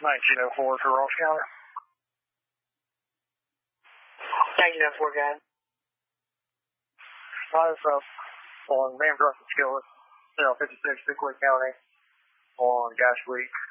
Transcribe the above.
1904 for Ross County. 1904, guy. Rise up on Van Brussels Skillet, 56, Bigwood County, on Gas Week.